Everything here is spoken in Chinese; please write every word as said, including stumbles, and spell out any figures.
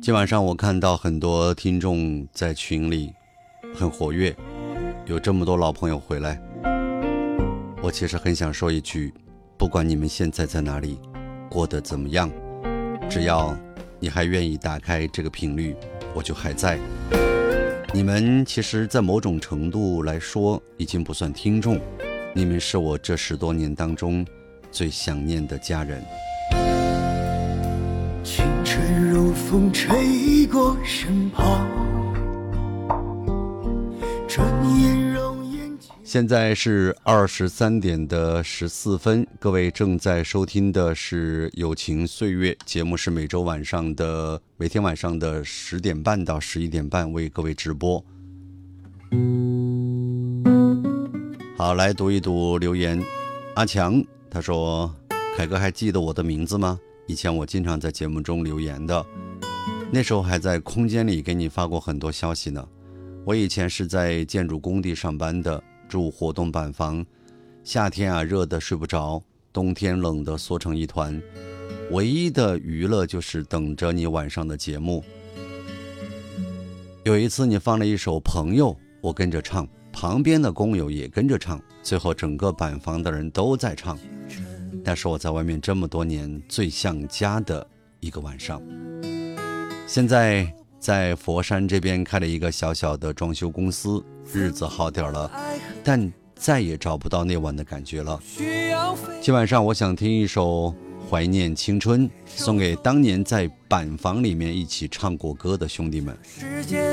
今晚上我看到很多听众在群里很活跃，有这么多老朋友回来，我其实很想说一句，不管你们现在在哪里，过得怎么样，只要你还愿意打开这个频率，我就还在。你们其实在某种程度来说已经不算听众，你们是我这十多年当中最想念的家人。 清晨如风吹过身旁，转眼容颜。 现在是二十三点的十四分，各位正在收听的是友情岁月节目，是每周晚上的每天晚上的十点半到十一点半为各位直播。好，来读一读留言。阿强他说，凯哥还记得我的名字吗？以前我经常在节目中留言的，那时候还在空间里给你发过很多消息呢。我以前是在建筑工地上班的，住活动板房，夏天啊热得睡不着，冬天冷得缩成一团，唯一的娱乐就是等着你晚上的节目。有一次你放了一首《朋友》，我跟着唱，旁边的工友也跟着唱，最后整个板房的人都在唱。那是我在外面这么多年最像家的一个晚上。现在在佛山这边开了一个小小的装修公司，日子好点了，但再也找不到那晚的感觉了。今晚上我想听一首怀念青春，送给当年在板房里面一起唱过歌的兄弟们。